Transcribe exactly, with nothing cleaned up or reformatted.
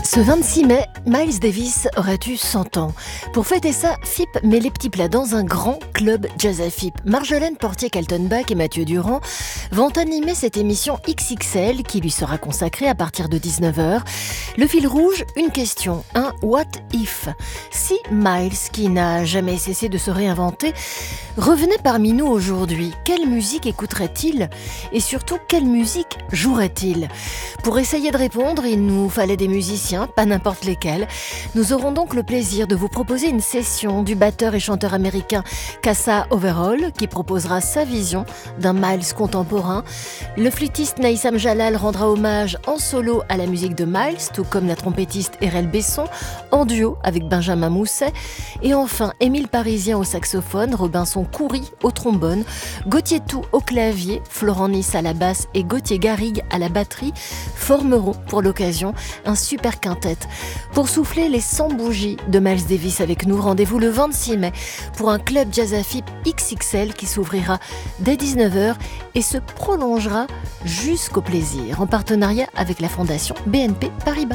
Ce vingt-six mai, Miles Davis aurait eu cent ans. Pour fêter ça, F I P met les petits plats dans un grand club jazz à F I P. Marjolaine Portier-Kaltenbach et Mathieu Durand vont animer cette émission X X L qui lui sera consacrée à partir de dix-neuf heures. Le fil rouge, une question, un what if. Si Miles, qui n'a jamais cessé de se réinventer, revenait parmi nous aujourd'hui, quelle musique écouterait-il? Et surtout, quelle musique jouerait-il? Pour essayer de répondre, il nous fallait des musiciens, pas n'importe lesquels. Nous aurons donc le plaisir de vous proposer une session du batteur et chanteur américain Kassa Overall, qui proposera sa vision d'un Miles contemporain. Le flûtiste Naïsam Jalal rendra hommage en solo à la musique de Miles, tout comme la trompettiste Erel Besson, en duo avec Benjamin Mousset. Et enfin, Émile Parisien au saxophone, Robinson Coury au trombone, Gauthier Tout au clavier, Florent Nice à la basse et Gauthier Garrigue à la batterie formeront pour l'occasion un super quintet. Pour souffler les cent bougies de Miles Davis avec nous, rendez-vous le vingt-six mai pour un club jazz à F I P X X L qui s'ouvrira dès dix-neuf heures et se prolongera jusqu'au plaisir en partenariat avec la fondation B N P Paribas.